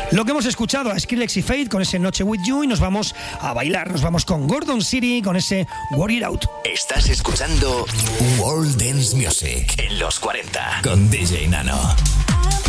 Lo que hemos escuchado a Skrillex y Fate con ese Noche With You, y nos vamos a bailar, nos vamos con Gordon City con ese Work It Out. Estás escuchando World Dance Music en los 40 con DJ Nano.